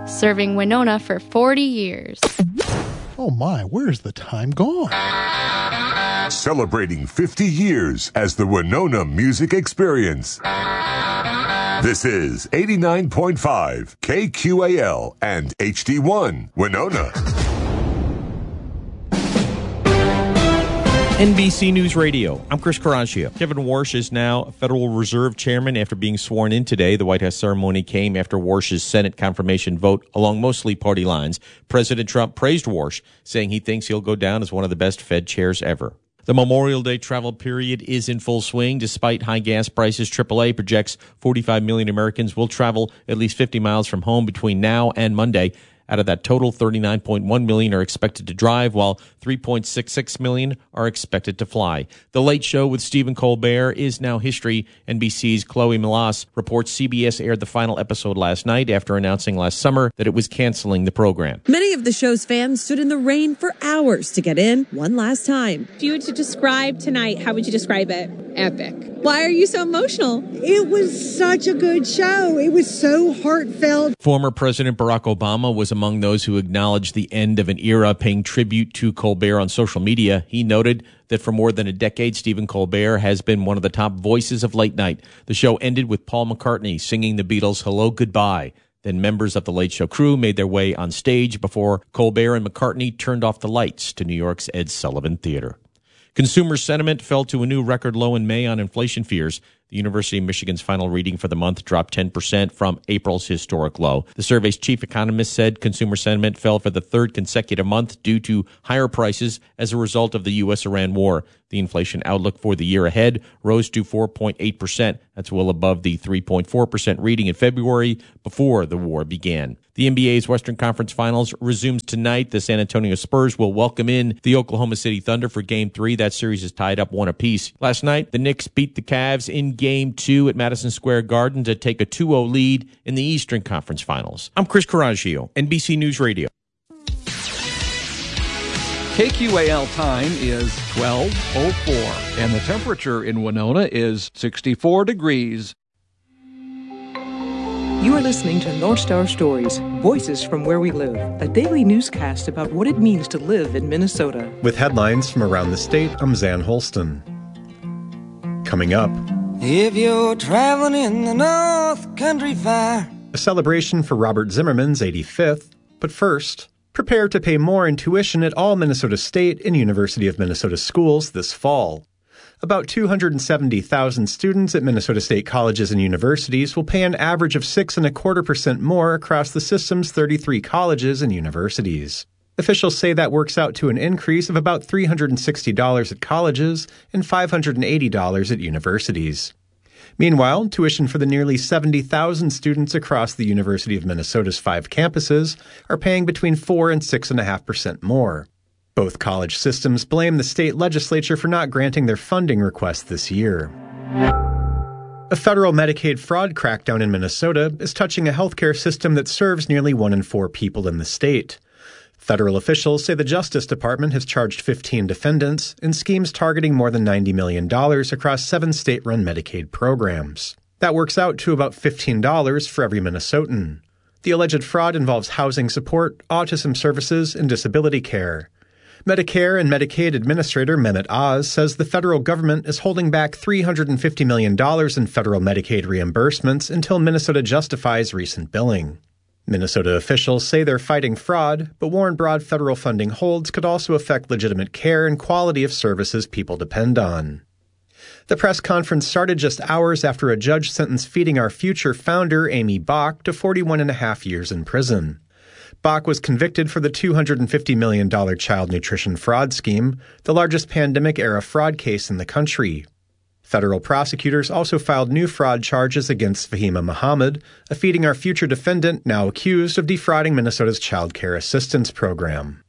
serving Winona for 40 years. Oh my, where's the time gone? Celebrating 50 years as the Winona Music Experience. This is 89.5 KQAL and HD1 Winona. NBC News Radio. I'm Chris Caraccio. Kevin Warsh is now Federal Reserve Chairman after being sworn in today. The White House ceremony came after Warsh's Senate confirmation vote along mostly party lines. President Trump praised Warsh, saying he thinks he'll go down as one of the best Fed chairs ever. The Memorial Day travel period is in full swing. Despite high gas prices, AAA projects 45 million Americans will travel at least 50 miles from home between now and Monday. Out of that total, 39.1 million are expected to drive, while 3.66 million are expected to fly. The Late Show with Stephen Colbert is now history. NBC's Chloe Melas reports CBS aired the final episode last night after announcing last summer that it was canceling the program. Many of the show's fans stood in the rain for hours to get in one last time. If you were to describe tonight, how would you describe it? Epic. Why are you so emotional? It was such a good show. It was so heartfelt. Former President Barack Obama was among those who acknowledged the end of an era, paying tribute to Colbert on social media. He noted that for more than a decade, Stephen Colbert has been one of the top voices of late night. The show ended with Paul McCartney singing the Beatles' Hello, Goodbye. Then members of the Late Show crew made their way on stage before Colbert and McCartney turned off the lights to New York's Ed Sullivan Theater. Consumer sentiment fell to a new record low in May on inflation fears. The University of Michigan's final reading for the month dropped 10% from April's historic low. The survey's chief economist said consumer sentiment fell for the third consecutive month due to higher prices as a result of the U.S.-Iran war. The inflation outlook for the year ahead rose to 4.8%. That's well above the 3.4% reading in February before the war began. The NBA's Western Conference Finals resumes tonight. The San Antonio Spurs will welcome in the Oklahoma City Thunder for Game 3. That series is tied up 1 apiece. Last night, the Knicks beat the Cavs in Game 2 at Madison Square Garden to take a 2-0 lead in the Eastern Conference Finals. I'm Chris Caraccio, NBC News Radio. KQAL time is 12:04, and the temperature in Winona is 64 degrees. You are listening to North Star Stories, Voices from Where We Live, a daily newscast about what it means to live in Minnesota. With headlines from around the state, I'm Zan Holston. Coming up, if you're traveling in the North Country Fair, a celebration for Robert Zimmerman's 85th, but first, prepare to pay more in tuition at all Minnesota State and University of Minnesota schools this fall. About 270,000 students at Minnesota State colleges and universities will pay an average of 6.25% more across the system's 33 colleges and universities. Officials say that works out to an increase of about $360 at colleges and $580 at universities. Meanwhile, tuition for the nearly 70,000 students across the University of Minnesota's 5 campuses are paying between 4 and 6.5% more. Both college systems blame the state legislature for not granting their funding request this year. A federal Medicaid fraud crackdown in Minnesota is touching a healthcare system that serves nearly 1 in 4 people in the state. Federal officials say the Justice Department has charged 15 defendants in schemes targeting more than $90 million across 7 state-run Medicaid programs. That works out to about $15 for every Minnesotan. The alleged fraud involves housing support, autism services, and disability care. Medicare and Medicaid Administrator Mehmet Oz says the federal government is holding back $350 million in federal Medicaid reimbursements until Minnesota justifies recent billing. Minnesota officials say they're fighting fraud, but warn broad federal funding holds could also affect legitimate care and quality of services people depend on. The press conference started just hours after a judge sentenced Feeding Our Future founder Amy Bach to 41.5 years in prison. Bach was convicted for the $250 million child nutrition fraud scheme, the largest pandemic-era fraud case in the country. Federal prosecutors also filed new fraud charges against Fahima Muhammad, a Feeding Our Future defendant now accused of defrauding Minnesota's Child Care Assistance Program.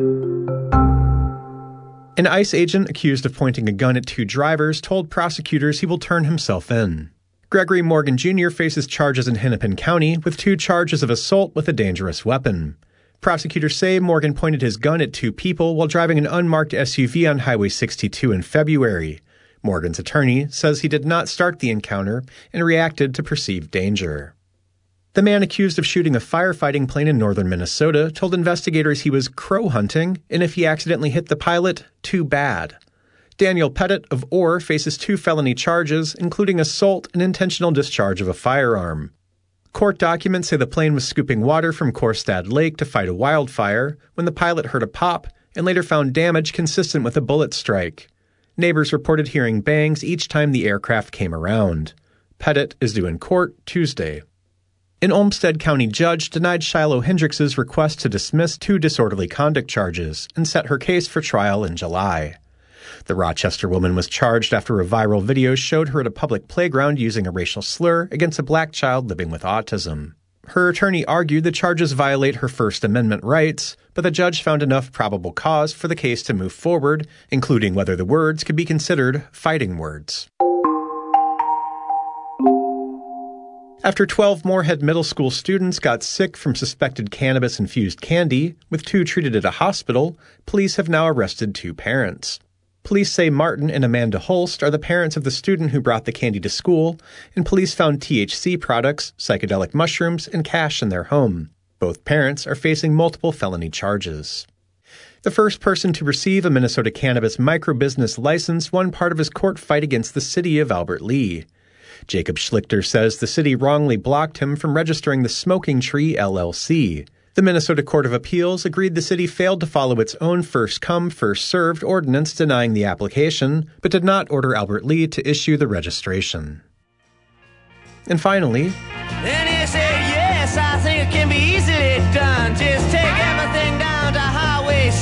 An ICE agent accused of pointing a gun at 2 drivers told prosecutors he will turn himself in. Gregory Morgan Jr. faces charges in Hennepin County with 2 charges of assault with a dangerous weapon. Prosecutors say Morgan pointed his gun at 2 people while driving an unmarked SUV on Highway 62 in February. Morgan's attorney says he did not start the encounter and reacted to perceived danger. The man accused of shooting a firefighting plane in northern Minnesota told investigators he was crow hunting, and if he accidentally hit the pilot, too bad. Daniel Pettit of Orr faces 2 felony charges, including assault and intentional discharge of a firearm. Court documents say the plane was scooping water from Korstad Lake to fight a wildfire when the pilot heard a pop and later found damage consistent with a bullet strike. Neighbors reported hearing bangs each time the aircraft came around. Pettit is due in court Tuesday. An Olmsted County judge denied Shiloh Hendricks' request to dismiss 2 disorderly conduct charges and set her case for trial in July. The Rochester woman was charged after a viral video showed her at a public playground using a racial slur against a black child living with autism. Her attorney argued the charges violate her First Amendment rights, but the judge found enough probable cause for the case to move forward, including whether the words could be considered fighting words. After 12 Moorhead Middle School students got sick from suspected cannabis-infused candy, with 2 treated at a hospital, police have now arrested 2 parents. Police say Martin and Amanda Holst are the parents of the student who brought the candy to school, and police found THC products, psychedelic mushrooms, and cash in their home. Both parents are facing multiple felony charges. The first person to receive a Minnesota cannabis microbusiness license won part of his court fight against the city of Albert Lea. Jacob Schlichter says the city wrongly blocked him from registering the Smoking Tree LLC. The Minnesota Court of Appeals agreed the city failed to follow its own first-come, first-served ordinance denying the application, but did not order Albert Lea to issue the registration. And finally, Then you say, yes, I think it can be easily done. Just take everything down to Highway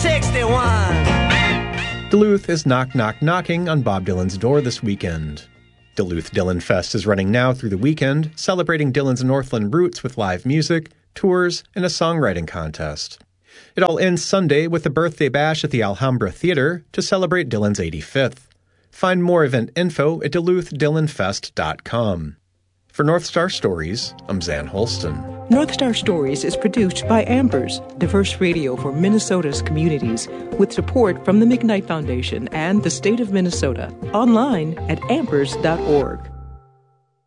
61. Duluth is knock, knock, knocking on Bob Dylan's door this weekend. Duluth Dylan Fest is running now through the weekend, celebrating Dylan's Northland roots with live music, tours, and a songwriting contest. It all ends Sunday with a birthday bash at the Alhambra Theater to celebrate Dylan's 85th. Find more event info at DuluthDylanFest.com. For North Star Stories, I'm Zan Holston. North Star Stories is produced by Ambers, diverse radio for Minnesota's communities, with support from the McKnight Foundation and the state of Minnesota. Online at ambers.org.